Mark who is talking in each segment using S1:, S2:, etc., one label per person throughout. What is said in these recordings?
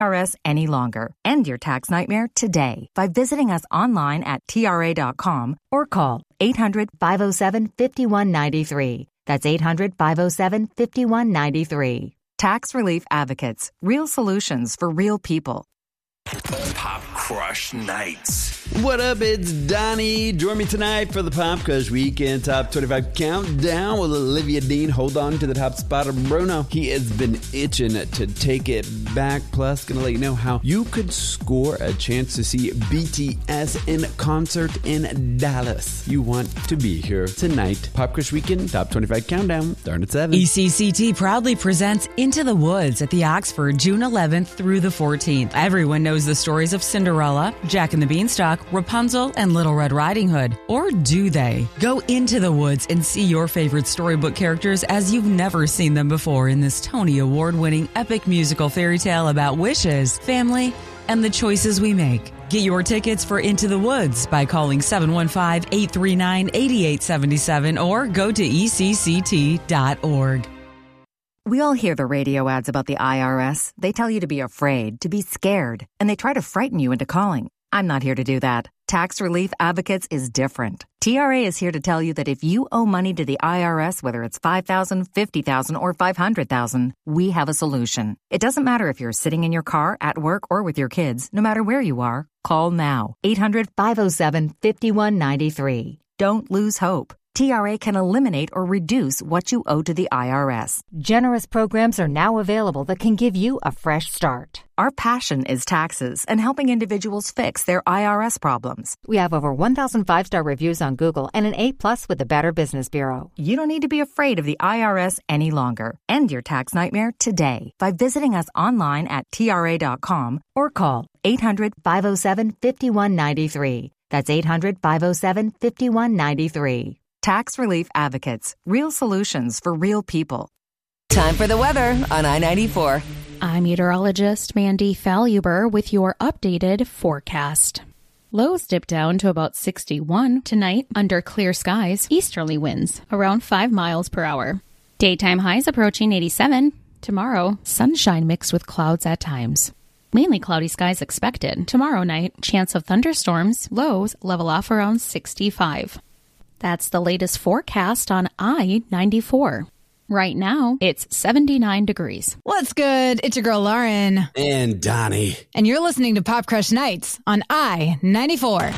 S1: IRS any longer. End your tax nightmare today by visiting us online at TRA.com or call 800-507-5193. That's 800-507-5193. Tax Relief Advocates. Real solutions for real people.
S2: Pop Crush Nights.
S3: What up, it's Donnie. Join me tonight for the Pop Crush Weekend Top 25 Countdown with Olivia Dean. Hold on to the top spot of Bruno. He has been itching to take it back. Plus, gonna let you know how you could score a chance to see BTS in concert in Dallas. You want to be here tonight. Pop Crush Weekend Top 25 Countdown, starting at 7.
S4: ECCT proudly presents Into the Woods at the Oxford, June 11th through the 14th. Everyone knows the stories of Cinderella, Jack and the Beanstalk, Rapunzel, and Little Red Riding Hood. Or do they? Go into the woods and see your favorite storybook characters as you've never seen them before in this Tony Award-winning epic musical fairy tale about wishes, family, and the choices we make. Get your tickets for Into the Woods by calling 715-839-8877 or go to ECCT.org.
S1: We all hear the radio ads about the IRS. They tell you to be afraid, to be scared, and they try to frighten you into calling. I'm not here to do that. Tax Relief Advocates is different. TRA is here to tell you that if you owe money to the IRS, whether it's $5,000, $50,000, or $500,000, we have a solution. It doesn't matter if you're sitting in your car, at work, or with your kids. No matter where you are, call now. 800-507-5193. Don't lose hope. TRA can eliminate or reduce what you owe to the IRS. Generous programs are now available that can give you a fresh start. Our passion is taxes and helping individuals fix their IRS problems. We have over 1,000 5-star reviews on Google and an A+ with the Better Business Bureau. You don't need to be afraid of the IRS any longer. End your tax nightmare today by visiting us online at TRA.com or call 800-507-5193. That's 800-507-5193. Tax Relief Advocates. Real solutions for real people.
S5: Time for the weather on I-94.
S6: I'm meteorologist Mandy Falluber with your updated forecast. Lows dip down to about 61 tonight under clear skies, easterly winds around 5 miles per hour. Daytime highs approaching 87. Tomorrow, sunshine mixed with clouds at times. Mainly cloudy skies expected. Tomorrow night, chance of thunderstorms, lows level off around 65. That's the latest forecast on I-94. Right now, it's 79 degrees.
S7: What's good? It's your girl Lauren.
S3: And Donnie.
S7: And you're listening to Pop Crush Nights on I-94.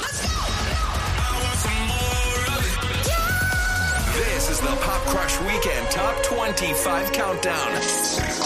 S2: This is the Pop Crush Weekend Top 25 Countdown.